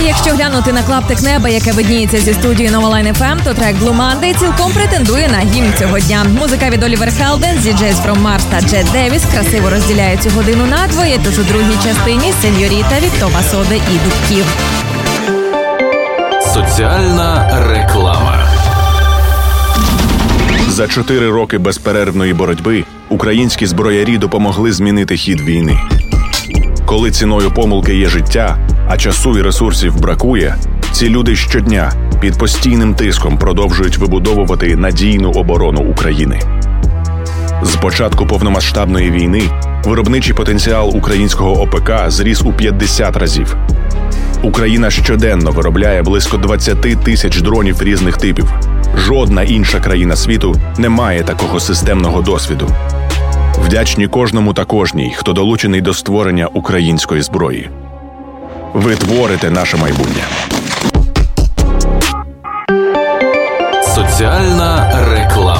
Якщо глянути на клаптик неба, яке видніється зі студії Nova Line FM, то трек Blue Monday цілком претендує на гімн цього дня. Музика від Олівер Хелденс, DJs from Mars та Джет Девіс красиво розділяють цю годину надвоє, тож у другій частині Сеньоріта від Тома Соди і Дубків. Соціальна реклама. За 4 роки безперервної боротьби українські зброярі допомогли змінити хід війни. Коли ціною помилки є життя, а часу і ресурсів бракує, ці люди щодня під постійним тиском продовжують вибудовувати надійну оборону України. З початку повномасштабної війни виробничий потенціал українського ОПК зріс у 50 разів. Україна щоденно виробляє близько 20 тисяч дронів різних типів. Жодна інша країна світу не має такого системного досвіду. Вдячні кожному та кожній, хто долучений до створення української зброї. Ви творите наше майбутнє. Соціальна реклама.